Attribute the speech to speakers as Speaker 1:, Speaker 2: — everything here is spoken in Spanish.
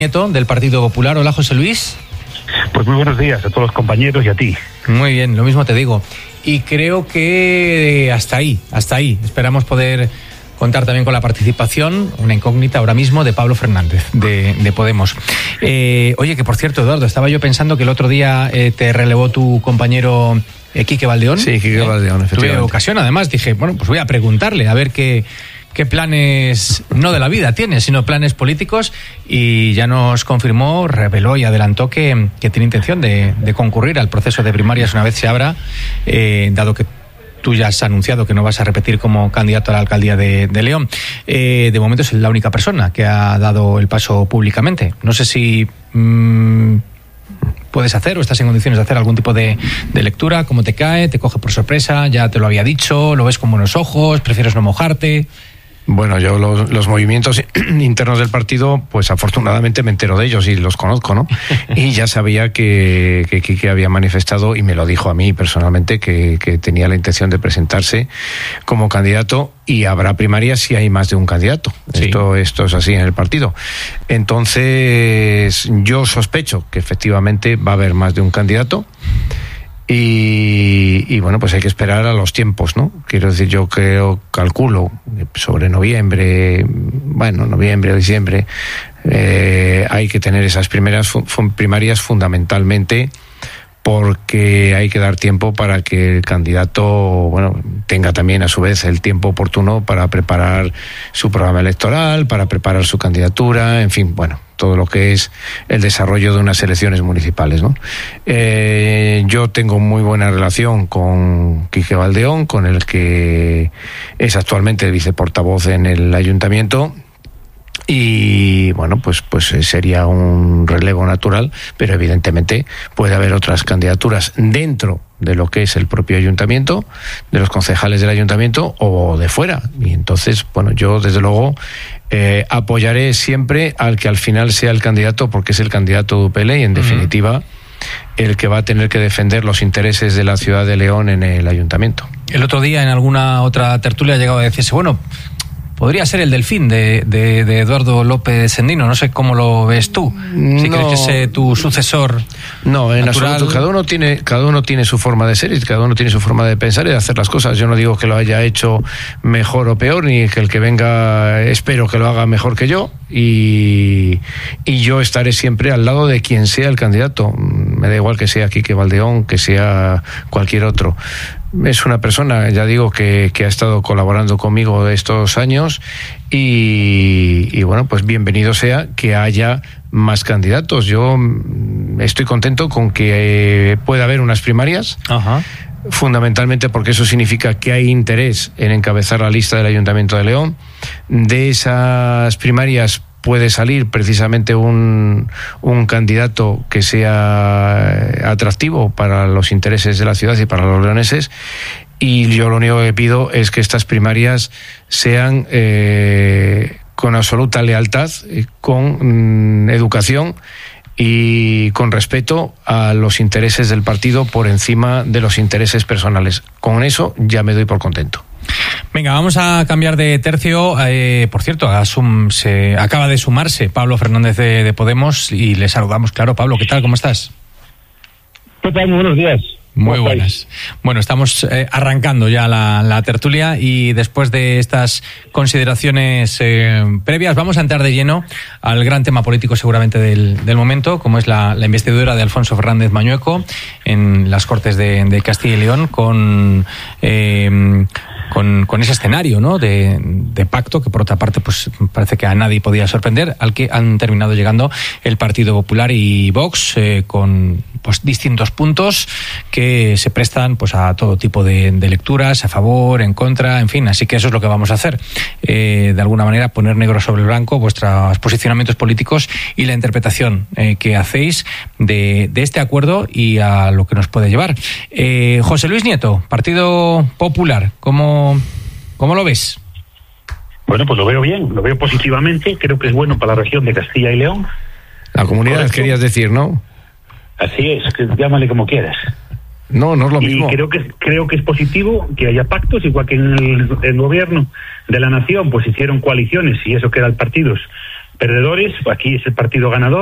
Speaker 1: Nieto, del Partido Popular. Hola, José Luis.
Speaker 2: Pues muy buenos días a todos los compañeros y a ti.
Speaker 1: Muy bien, lo mismo te digo. Y creo que hasta ahí. Esperamos poder contar también con la participación, una incógnita ahora mismo, de Pablo Fernández, de Podemos. Oye, que por cierto, Eduardo, estaba yo pensando que el otro día te relevó tu compañero Quique Valdeón.
Speaker 3: Sí, Quique Valdeón, efectivamente.
Speaker 1: Tuve ocasión, además, dije, bueno, pues voy a preguntarle, a ver qué planes, no de la vida tiene, sino planes políticos, y ya nos confirmó, reveló y adelantó que tiene intención de concurrir al proceso de primarias una vez se abra, dado que tú ya has anunciado que no vas a repetir como candidato a la alcaldía de León. De momento es la única persona que ha dado el paso públicamente. No sé si puedes hacer o estás en condiciones de hacer algún tipo de lectura, cómo te cae, te coge por sorpresa, ya te lo había dicho, lo ves con buenos ojos, prefieres no mojarte.
Speaker 3: Bueno, yo los movimientos internos del partido, pues afortunadamente me entero de ellos y los conozco, ¿no? Y ya sabía que Quique había manifestado, y me lo dijo a mí personalmente, que tenía la intención de presentarse como candidato, y habrá primarias si hay más de un candidato. Sí. Esto es así en el partido. Entonces, yo sospecho que efectivamente va a haber más de un candidato. Y bueno, pues hay que esperar a los tiempos, ¿no? Quiero decir, yo calculo sobre noviembre o diciembre, hay que tener esas primarias fundamentalmente porque hay que dar tiempo para que el candidato, bueno, tenga también a su vez el tiempo oportuno para preparar su programa electoral, para preparar su candidatura, en fin, bueno, todo lo que es el desarrollo de unas elecciones municipales, ¿no? Yo tengo muy buena relación con Quique Valdeón, con el que es actualmente el viceportavoz en el ayuntamiento. Y bueno, pues sería un relevo natural, pero evidentemente puede haber otras candidaturas dentro de lo que es el propio ayuntamiento, de los concejales del ayuntamiento o de fuera. Y entonces, bueno, yo desde luego apoyaré siempre al que al final sea el candidato, porque es el candidato de UPL y en definitiva el que va a tener que defender los intereses de la ciudad de León en el ayuntamiento. El otro día en alguna otra tertulia llegaba a decirse, bueno, podría ser el Delfín de Eduardo López Sendino. No sé cómo lo ves tú. Si crees que es tu sucesor. No, en natural. Absoluto. Cada uno tiene su forma de ser y cada uno tiene su forma de pensar y de hacer las cosas. Yo no digo que lo haya hecho mejor o peor, ni que el que venga espero que lo haga mejor que yo. Y yo estaré siempre al lado de quien sea el candidato. Me da igual que sea Quique Valdeón, que sea cualquier otro. Es una persona, ya digo, que ha estado colaborando conmigo estos años y bueno, pues bienvenido sea que haya más candidatos. Yo estoy contento con que pueda haber unas primarias. Ajá. Fundamentalmente porque eso significa que hay interés en encabezar la lista del Ayuntamiento de León. De esas primarias puede salir precisamente un candidato que sea atractivo para los intereses de la ciudad y para los leoneses, y yo lo único que pido es que estas primarias sean con absoluta lealtad, con educación y con respeto a los intereses del partido por encima de los intereses personales. Con eso ya me doy por contento.
Speaker 1: Venga, vamos a cambiar de tercio. Por cierto, se acaba de sumarse Pablo Fernández de Podemos y le saludamos. Claro, Pablo, ¿qué tal? ¿Cómo estás?
Speaker 2: ¿Qué tal? Muy buenos días.
Speaker 1: Muy buenas. Bueno, estamos arrancando ya la tertulia y después de estas consideraciones previas vamos a entrar de lleno al gran tema político seguramente del momento, como es la investidura de Alfonso Fernández Mañueco en las Cortes de Castilla y León con ese escenario, ¿no?, de pacto que por otra parte pues parece que a nadie podía sorprender, al que han terminado llegando el Partido Popular y Vox con pues distintos puntos que se prestan pues a todo tipo de lecturas, a favor, en contra, en fin, así que eso es lo que vamos a hacer, de alguna manera poner negro sobre blanco vuestros posicionamientos políticos y la interpretación que hacéis de este acuerdo y a lo que nos puede llevar. José Luis Nieto, Partido Popular, ¿cómo lo ves?
Speaker 2: Bueno, pues lo veo bien, lo veo positivamente, creo que es bueno para la región de Castilla y León.
Speaker 3: La comunidad, correcto, querías decir, ¿no?
Speaker 2: Así es, que llámale como quieras.
Speaker 3: No es lo mismo.
Speaker 2: Y creo que es positivo que haya pactos, igual que en el gobierno de la nación, pues hicieron coaliciones y eso quedan partidos perdedores, aquí es el partido ganador.